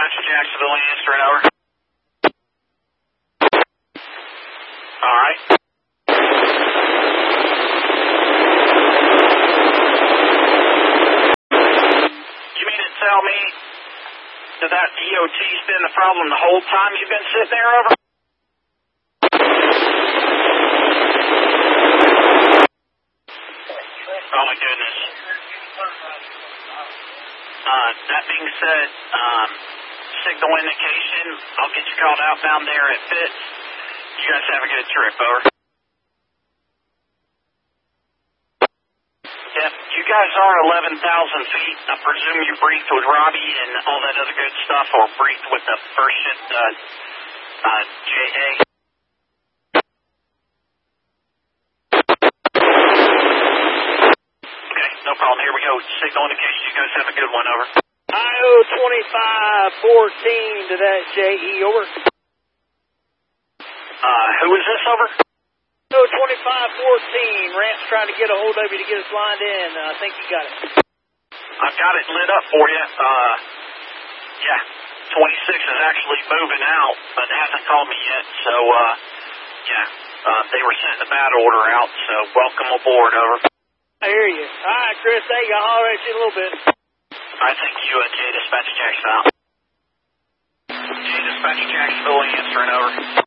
Dispatch to Jacksonville, answering over. Alright. You mean to tell me that EOT's been the problem the whole time you've been sitting there, over? Oh my goodness. That being said, signal indication, I'll get you called outbound there at Fitz. You guys have a good trip, over. Yep, you guys are 11,000 feet. I presume you briefed with Robbie and all that other good stuff, or briefed with the first shift, JA. Okay, no problem. Here we go. Signal indication. You guys have a good one, over. IO 2514 to that JE, over. Who is this, over? IO 2514, Ramp's trying to get a hold of you to get us lined in. I think you got it. I've got it lit up for you. Yeah, 26 is actually moving out, but hasn't called me yet. So, yeah, they were sending a battle order out, so welcome aboard, over. I hear you. All right, Chris, hey, I'll holler at you in a little bit. All right, thank you, J Dispatch Jacksonville. J Dispatch Jacksonville, answering, over.